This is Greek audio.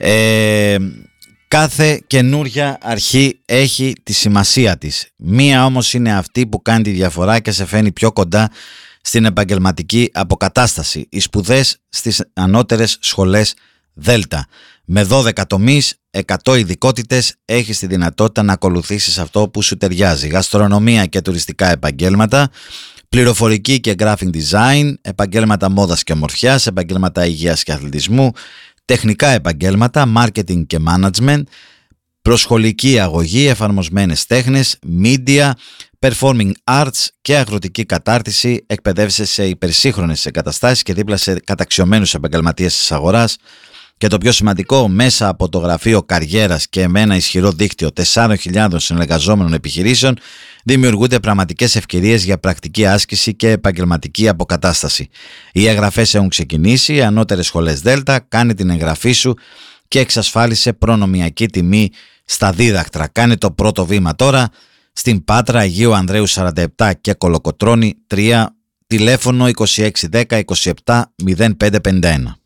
Κάθε καινούρια αρχή έχει τη σημασία της. Μία όμως είναι αυτή που κάνει τη διαφορά και σε φέρνει πιο κοντά στην επαγγελματική αποκατάσταση. Οι σπουδές στις ανώτερες σχολές Δέλτα. Με 12 τομείς, 100 ειδικότητες, έχεις τη δυνατότητα να ακολουθήσεις αυτό που σου ταιριάζει. Γαστρονομία και τουριστικά επαγγέλματα, πληροφορική και graphic design, επαγγέλματα μόδας και ομορφιάς, επαγγέλματα υγείας και αθλητισμού, τεχνικά επαγγέλματα, marketing και management, προσχολική αγωγή, εφαρμοσμένες τέχνες, media, performing arts και αγροτική κατάρτιση. Εκπαιδεύεσαι σε υπερσύγχρονες εγκαταστάσεις και δίπλα σε καταξιωμένους επαγγελματίες της αγοράς. Και το πιο σημαντικό, μέσα από το γραφείο καριέρας και με ένα ισχυρό δίκτυο 4.000 συνεργαζόμενων επιχειρήσεων, δημιουργούνται πραγματικές ευκαιρίες για πρακτική άσκηση και επαγγελματική αποκατάσταση. Οι εγγραφές έχουν ξεκινήσει. Ανώτερες σχολές Δέλτα, κάνε την εγγραφή σου και εξασφάλισε προνομιακή τιμή στα δίδακτρα. Κάνε το πρώτο βήμα τώρα στην Πάτρα, Αγίου Ανδρέου 47 και Κολοκοτρώνη 3, τηλέφωνο 2610 27 0551.